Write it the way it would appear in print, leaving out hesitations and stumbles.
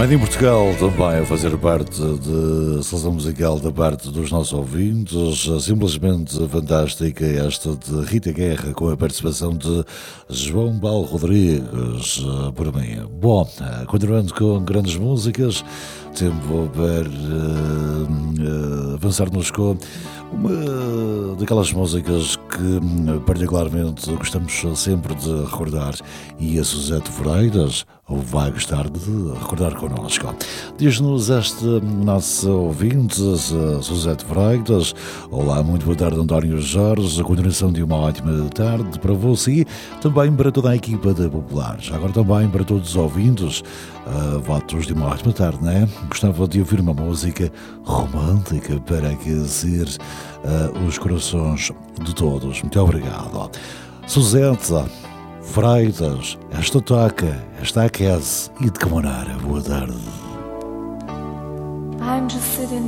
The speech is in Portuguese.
Rádio em Portugal também a fazer parte de seleção musical da parte dos nossos ouvintes, simplesmente fantástica esta de Rita Guerra com a participação de João Paulo Rodrigues, por mim. Bom, continuando com grandes músicas, tempo para avançarmos com uma daquelas músicas que particularmente gostamos sempre de recordar, e a Suzete Freitas vai gostar de recordar connosco. Diz-nos este nosso ouvinte, Suzete Freitas: olá, muito boa tarde, António Jorge, a continuação de uma ótima tarde para você e também para toda a equipa da Populares. Agora também para todos os ouvintes, votos de uma ótima tarde, não é? Gostava de ouvir uma música romântica para aquecer os corações de todos. Muito obrigado. Suzete Freitas, esta toca, esta aquece e de que maneira. Boa tarde. I'm just sitting